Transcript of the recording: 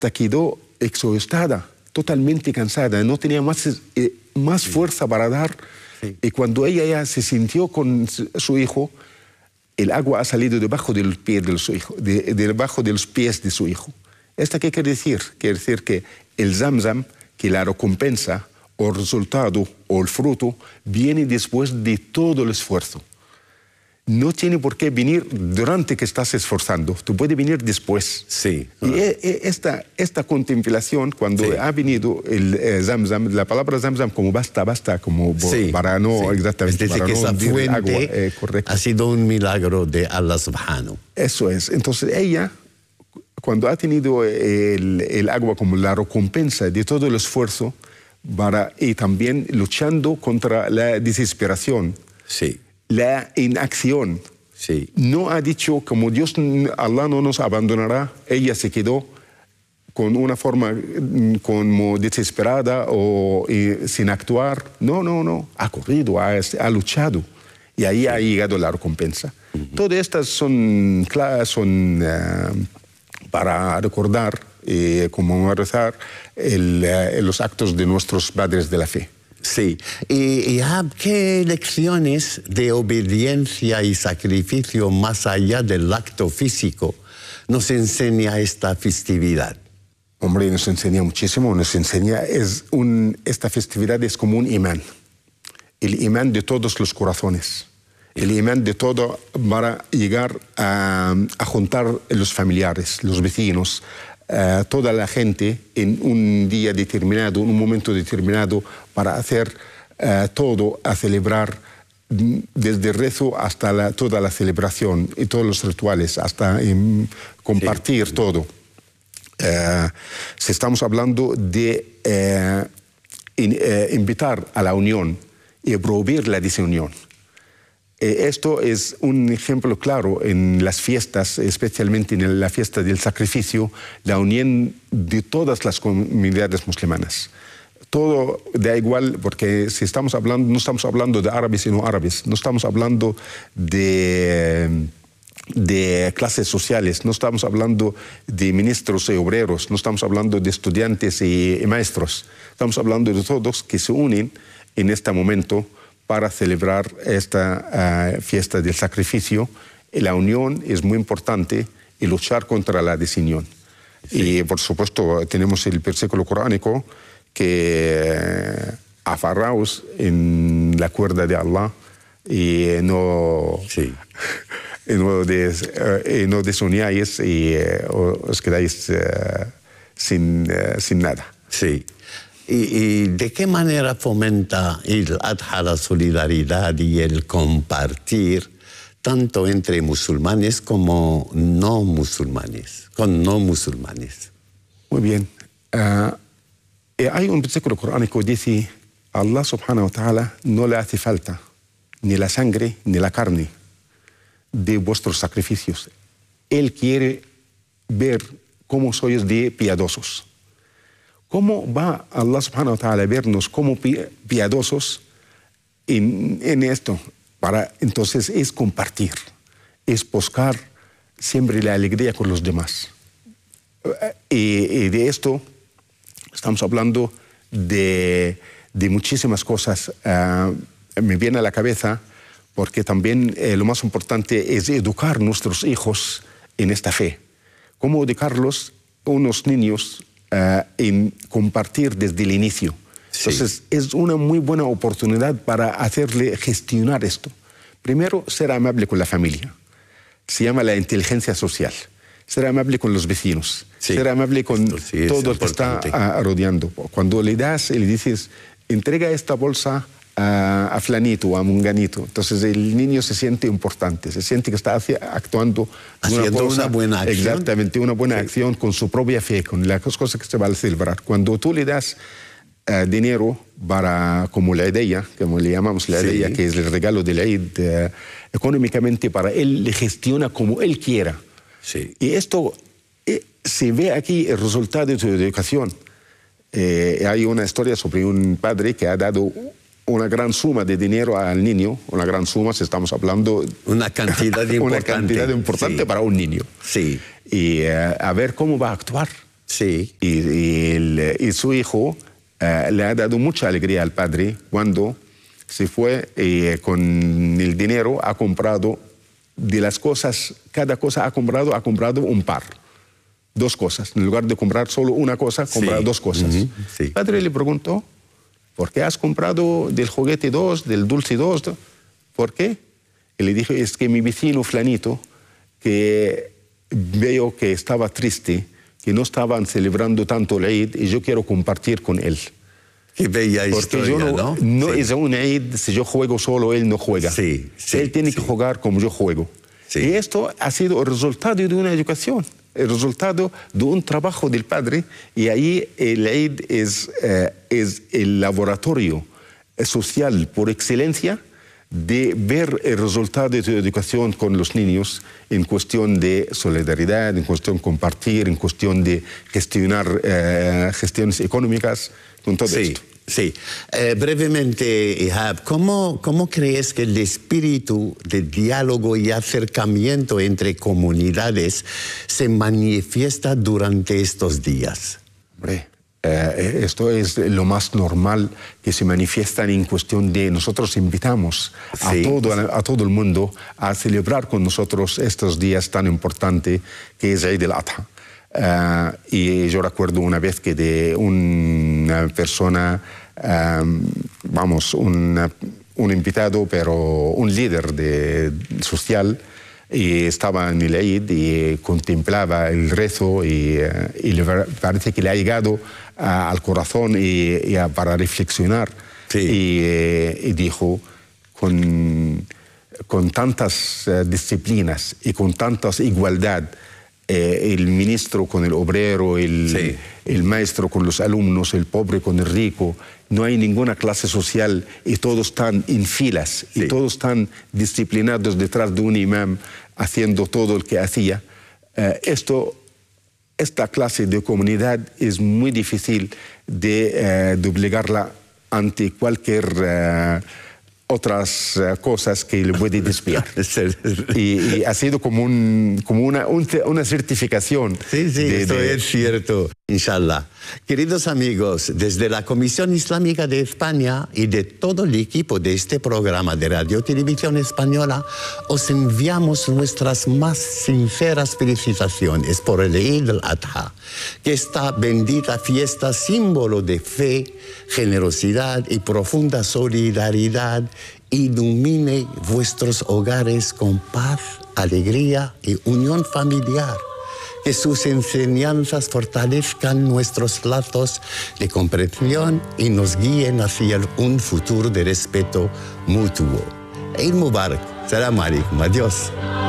quedó exhaustada, totalmente cansada, no tenía más fuerza para dar. Sí. Y cuando ella ya se sintió con su hijo, el agua ha salido debajo del pie de su hijo, debajo de los pies de su hijo. ¿Esto qué quiere decir? Quiere decir que el Zamzam, que la recompensa o el resultado o el fruto, viene después de todo el esfuerzo. No tiene por qué venir durante que estás esforzando, tú puedes venir después. Sí. Y esta contemplación, cuando ha venido el Zamzam, la palabra Zamzam como basta, como para no exactamente. Es decir, que esa fuente ha sido un milagro de Allah subhanahu. Eso es. Entonces ella, cuando ha tenido el agua como la recompensa de todo el esfuerzo, y también luchando contra la desesperación, la inacción. No ha dicho, como Allah no nos abandonará, ella se quedó con una forma como desesperada o sin actuar. No. Ha corrido, ha luchado. Y ahí ha llegado la recompensa. Todas estas son para recordar, como rezar, los actos de nuestros padres de la fe. Sí. ¿Y qué lecciones de obediencia y sacrificio más allá del acto físico nos enseña esta festividad? Hombre, nos enseña muchísimo. Esta festividad es como un imán. El imán de todos los corazones. El imán de todo para llegar a juntar los familiares, los vecinos, toda la gente en un día determinado, en un momento determinado, para hacer todo, a celebrar desde el rezo hasta toda la celebración y todos los rituales, hasta compartir todo. Si estamos hablando de invitar a la unión y prohibir la desunión. Esto es un ejemplo claro en las fiestas, especialmente en la fiesta del sacrificio, la unión de todas las comunidades musulmanas. Todo da igual, porque si estamos hablando, no estamos hablando de árabes y no árabes, no estamos hablando de clases sociales, no estamos hablando de ministros y obreros, no estamos hablando de estudiantes y maestros, estamos hablando de todos que se unen en este momento para celebrar esta fiesta del sacrificio. La unión es muy importante y luchar contra la desunión. Y por supuesto tenemos el versículo coránico que aferraos en la cuerda de Allah y no desuníais y os quedáis sin nada. Sí. ¿Y de qué manera fomenta el Adha la solidaridad y el compartir tanto entre musulmanes como no musulmanes, con no musulmanes? Muy bien. Hay un versículo coránico que dice: Allah subhanahu wa ta'ala no le hace falta ni la sangre ni la carne de vuestros sacrificios. Él quiere ver cómo sois de piadosos. ¿Cómo va Allah subhanahu wa ta'ala a vernos como piadosos en esto? Entonces es compartir, es buscar siempre la alegría con los demás. Y de esto estamos hablando de muchísimas cosas. Me viene a la cabeza porque también lo más importante es educar a nuestros hijos en esta fe. ¿Cómo educarlos, unos niños, en compartir desde el inicio? Entonces es una muy buena oportunidad para hacerle gestionar esto. Primero, ser amable con la familia. Se llama la inteligencia social. Ser amable con los vecinos. Ser amable con todo el que está rodeando. Cuando le das y le dices, entrega esta bolsa a flanito o a munganito, entonces el niño se siente importante, se siente que está actuando haciendo una buena acción. Exactamente, una buena acción con su propia fe, con las cosas que se van a celebrar. Cuando tú le das dinero para, como la Eidía, como le llamamos la Eidía, que es el regalo del Eid, económicamente para él, le gestiona como él quiera. Y esto se ve aquí el resultado de tu educación. Hay una historia sobre un padre que ha dado una gran suma de dinero al niño, una gran suma, si estamos hablando... Una cantidad importante. Una cantidad importante para un niño. Y a ver cómo va a actuar. Sí. Y su hijo le ha dado mucha alegría al padre cuando se fue y con el dinero ha comprado de las cosas, cada cosa ha comprado un par, 2 cosas. En lugar de comprar solo una cosa, comprar 2 cosas. Sí. El padre le preguntó, ¿por qué has comprado del juguete 2, del dulce 2? ¿Por qué? Y le dijo, es que mi vecino Flanito, que veo que estaba triste, que no estaban celebrando tanto el Eid, y yo quiero compartir con él. Qué bella Porque historia, yo no Sí. es un Eid, si yo juego solo, él no juega. Sí, Él tiene que jugar como yo juego. Sí. Y esto ha sido el resultado de una educación, el resultado de un trabajo del padre, y ahí el Eid es el laboratorio social por excelencia de ver el resultado de tu educación con los niños en cuestión de solidaridad, en cuestión de compartir, en cuestión de gestionar gestiones económicas, con todo esto. Sí. Brevemente, Ihab, ¿cómo crees que el espíritu de diálogo y acercamiento entre comunidades se manifiesta durante estos días? Hombre, esto es lo más normal que se manifiesta en cuestión de nosotros invitamos a todo el mundo a celebrar con nosotros estos días tan importantes que es Eid al-Adha. Y yo recuerdo una vez que de una persona, un invitado, pero un líder social, y estaba en el Eid y contemplaba el rezo y le parece que le ha llegado al corazón para reflexionar. Sí. Y dijo, con tantas disciplinas y con tantas igualdad, el ministro con el obrero, el maestro con los alumnos, el pobre con el rico, no hay ninguna clase social y todos están en filas y todos están disciplinados detrás de un imam haciendo todo lo que hacía. Esta clase de comunidad es muy difícil de doblegarla ante cualquier otras cosas que le puede desviar. y ha sido como una certificación. Sí, eso es cierto. Inshallah. Queridos amigos, desde la Comisión Islámica de España y de todo el equipo de este programa de Radio Televisión Española, os enviamos nuestras más sinceras felicitaciones por el Eid al-Adha, que esta bendita fiesta, símbolo de fe, generosidad y profunda solidaridad, ilumine vuestros hogares con paz, alegría y unión familiar. Que sus enseñanzas fortalezcan nuestros lazos de comprensión y nos guíen hacia un futuro de respeto mutuo. Eid Mubarak. Salam alaikum. Adiós.